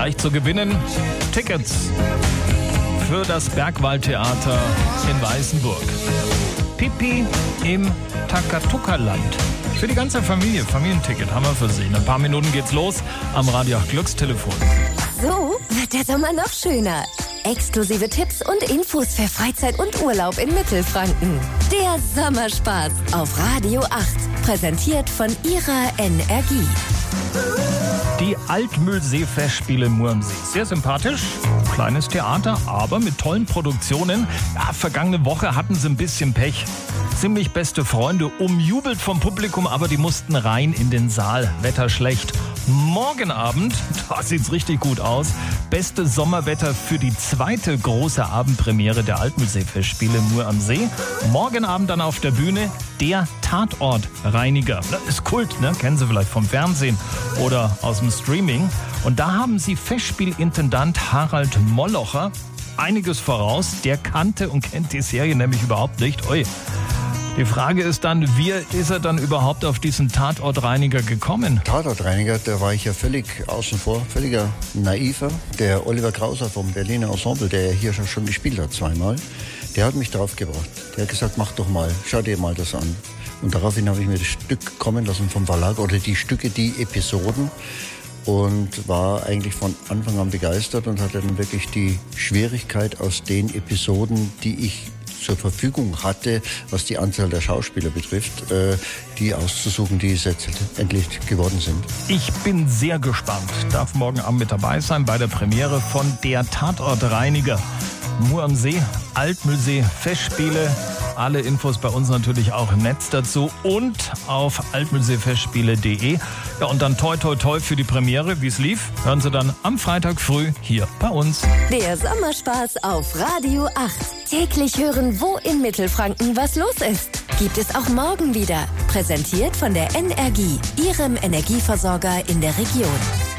Gleich zu gewinnen Tickets für das Bergwaldtheater in Weißenburg. Pipi im Takatuka-Land. Für die ganze Familie. Familienticket haben wir für Sie. In ein paar Minuten geht's los am Radio 8 Glückstelefon. So wird der Sommer noch schöner. Exklusive Tipps und Infos für Freizeit und Urlaub in Mittelfranken. Der Sommerspaß auf Radio 8. Präsentiert von Ihrer Energie. Die Altmühlsee-Festspiele Murmsee. Sehr sympathisch, kleines Theater, aber mit tollen Produktionen. Ja, vergangene Woche hatten sie ein bisschen Pech. Ziemlich beste Freunde, umjubelt vom Publikum, aber die mussten rein in den Saal. Wetter schlecht. Morgen Abend, da sieht's richtig gut aus, beste Sommerwetter für die zweite große Abendpremiere der Altmühlsee-Festspiele Mur am See. Morgen Abend dann auf der Bühne der Tatortreiniger. Ist Kult, ne? Kennen Sie vielleicht vom Fernsehen oder aus dem Streaming. Und da haben Sie Festspielintendant Harald Mollocher einiges voraus. Der kannte und kennt die Serie nämlich überhaupt nicht. Ui. Die Frage ist dann, wie ist er dann überhaupt auf diesen Tatortreiniger gekommen? Tatortreiniger, da war ich ja völlig außen vor, völliger Naiver. Der Oliver Krauser vom Berliner Ensemble, der hier schon gespielt hat zweimal, der hat mich drauf gebracht. Der hat gesagt, mach doch mal, schau dir mal das an. Und daraufhin habe ich mir das Stück kommen lassen vom Verlag, oder die Stücke, die Episoden. Und war eigentlich von Anfang an begeistert und hatte dann wirklich die Schwierigkeit aus den Episoden, die ich zur Verfügung hatte, was die Anzahl der Schauspieler betrifft, die auszusuchen, die es jetzt endlich geworden sind. Ich bin sehr gespannt. Darf morgen Abend mit dabei sein bei der Premiere von Der Tatortreiniger. Mur am See, Altmühlsee, Festspiele. Alle Infos bei uns natürlich auch im Netz dazu und auf altmühlseefestspiele.de. Ja, und dann toi toi toi für die Premiere. Wie es lief, hören Sie dann am Freitag früh hier bei uns. Der Sommerspaß auf Radio 8. Täglich hören, wo in Mittelfranken was los ist. Gibt es auch morgen wieder. Präsentiert von der Energie, Ihrem Energieversorger in der Region.